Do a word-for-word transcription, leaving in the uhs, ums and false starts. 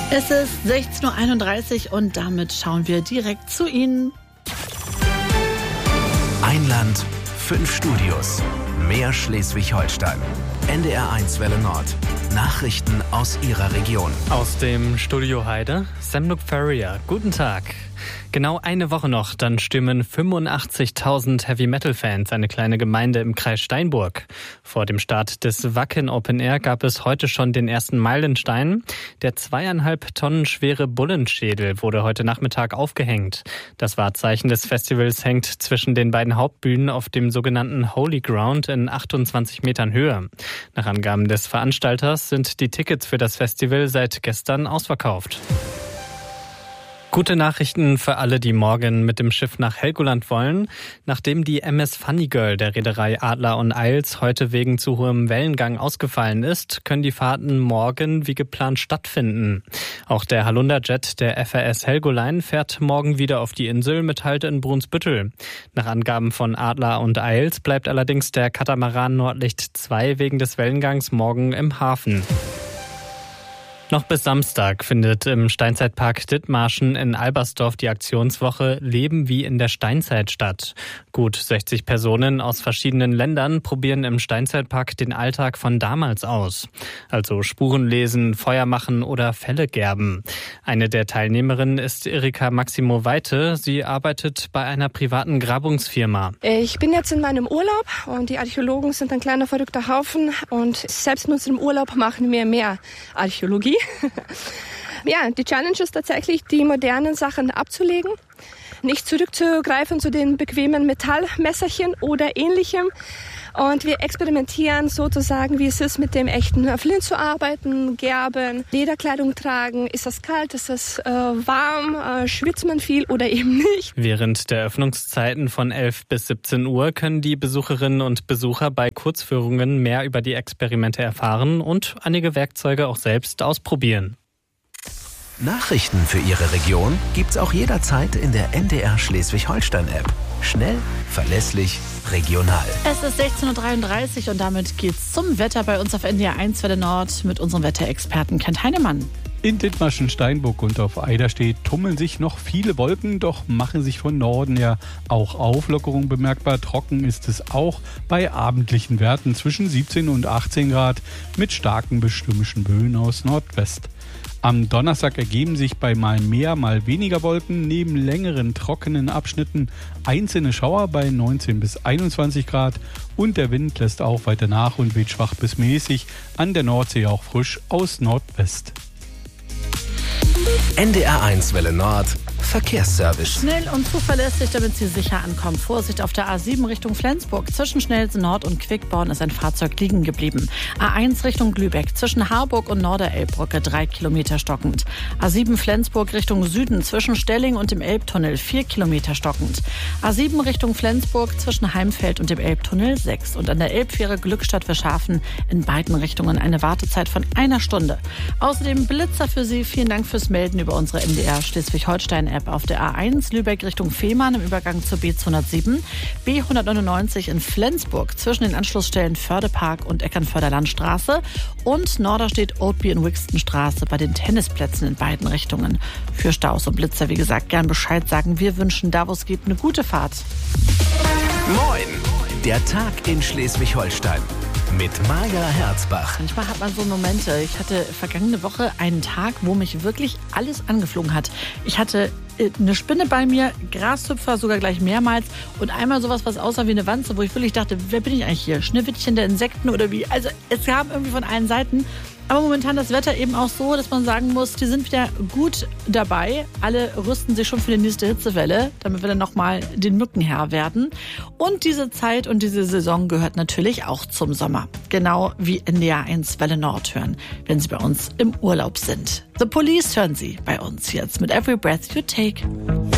Es ist sechzehn Uhr einunddreißig und damit schauen wir direkt zu Ihnen. Ein Land, fünf Studios, mehr Schleswig-Holstein. N D R eins Welle Nord. Nachrichten aus Ihrer Region. Aus dem Studio Heide, Semnuk Ferrier. Guten Tag. Genau eine Woche noch, dann stürmen fünfundachtzigtausend Heavy-Metal-Fans eine kleine Gemeinde im Kreis Steinburg. Vor dem Start des Wacken Open Air gab es heute schon den ersten Meilenstein. Der zweieinhalb Tonnen schwere Bullenschädel wurde heute Nachmittag aufgehängt. Das Wahrzeichen des Festivals hängt zwischen den beiden Hauptbühnen auf dem sogenannten Holy Ground in achtundzwanzig Metern Höhe. Nach Angaben des Veranstalters sind die Tickets für das Festival seit gestern ausverkauft. Gute Nachrichten für alle, die morgen mit dem Schiff nach Helgoland wollen. Nachdem die M S Funny Girl der Reederei Adler und Eils heute wegen zu hohem Wellengang ausgefallen ist, können die Fahrten morgen wie geplant stattfinden. Auch der Halunderjet der F R S Helgoland fährt morgen wieder auf die Insel mit Halt in Brunsbüttel. Nach Angaben von Adler und Eils bleibt allerdings der Katamaran Nordlicht zwei wegen des Wellengangs morgen im Hafen. Noch bis Samstag findet im Steinzeitpark Dithmarschen in Albersdorf die Aktionswoche Leben wie in der Steinzeit statt. Gut sechzig Personen aus verschiedenen Ländern probieren im Steinzeitpark den Alltag von damals aus. Also Spuren lesen, Feuer machen oder Felle gerben. Eine der Teilnehmerinnen ist Erika Maximo Weite. Sie arbeitet bei einer privaten Grabungsfirma. Ich bin jetzt in meinem Urlaub und die Archäologen sind ein kleiner verrückter Haufen und selbst in unserem Urlaub machen wir mehr Archäologie. Ja, die Challenge ist tatsächlich, die modernen Sachen abzulegen, nicht zurückzugreifen zu den bequemen Metallmesserchen oder Ähnlichem. Und wir experimentieren sozusagen, wie es ist, mit dem echten Flint zu arbeiten, gerben, Lederkleidung tragen. Ist das kalt, ist das äh, warm, äh, schwitzt man viel oder eben nicht? Während der Öffnungszeiten von elf bis siebzehn Uhr können die Besucherinnen und Besucher bei Kurzführungen mehr über die Experimente erfahren und einige Werkzeuge auch selbst ausprobieren. Nachrichten für Ihre Region gibt's auch jederzeit in der N D R Schleswig-Holstein-App. Schnell, verlässlich, regional. Es ist sechzehn Uhr dreiunddreißig und damit geht's zum Wetter bei uns auf N D R eins Welle Nord mit unserem Wetterexperten Kent Heinemann. In Dithmarschen, Steinburg und auf Eiderstedt tummeln sich noch viele Wolken, doch machen sich von Norden ja auch Auflockerungen bemerkbar. Trocken ist es auch bei abendlichen Werten zwischen siebzehn und achtzehn Grad mit starken bis stürmischen Böen aus Nordwest. Am Donnerstag ergeben sich bei mal mehr, mal weniger Wolken neben längeren trockenen Abschnitten einzelne Schauer bei neunzehn bis einundzwanzig Grad und der Wind lässt auch weiter nach und weht schwach bis mäßig, an der Nordsee auch frisch aus Nordwest. N D R eins Welle Nord. Verkehrsservice. Schnell und zuverlässig, damit Sie sicher ankommen. Vorsicht auf der A sieben Richtung Flensburg. Zwischen Schnelsen Nord und Quickborn ist ein Fahrzeug liegen geblieben. A eins Richtung Lübeck. Zwischen Harburg und Norderelbbrücke drei Kilometer stockend. A sieben Flensburg Richtung Süden. Zwischen Stelling und dem Elbtunnel vier Kilometer stockend. A sieben Richtung Flensburg. Zwischen Heimfeld und dem Elbtunnel sechs. Und an der Elbfähre Glückstadt für Schafen in beiden Richtungen eine Wartezeit von einer Stunde. Außerdem Blitzer für Sie. Vielen Dank fürs Melden über unsere N D R Schleswig-Holstein-App. Auf der A eins Lübeck Richtung Fehmarn im Übergang zur B zweihundertsieben, B hundertneunundneunzig in Flensburg zwischen den Anschlussstellen Fördepark und Eckernförder-Landstraße und Norderstedt Oldby in Wixtonstraße bei den Tennisplätzen in beiden Richtungen. Für Staus und Blitzer, wie gesagt, gern Bescheid sagen. Wir wünschen da, wo es geht, eine gute Fahrt. Moin, der Tag in Schleswig-Holstein. Mit Maja Herzbach. Manchmal hat man so Momente. Ich hatte vergangene Woche einen Tag, wo mich wirklich alles angeflogen hat. Ich hatte eine Spinne bei mir, Grashüpfer sogar gleich mehrmals und einmal sowas, was aussah wie eine Wanze, wo ich wirklich dachte, wer bin ich eigentlich hier? Schneewittchen der Insekten oder wie? Also es kam irgendwie von allen Seiten. Aber momentan das Wetter eben auch so, dass man sagen muss, die sind wieder gut dabei. Alle rüsten sich schon für die nächste Hitzewelle, damit wir dann nochmal den Mücken Herr werden. Und diese Zeit und diese Saison gehört natürlich auch zum Sommer. Genau wie N D R eins Welle Nord hören, wenn Sie bei uns im Urlaub sind. The Police hören Sie bei uns jetzt mit Every Breath You Take.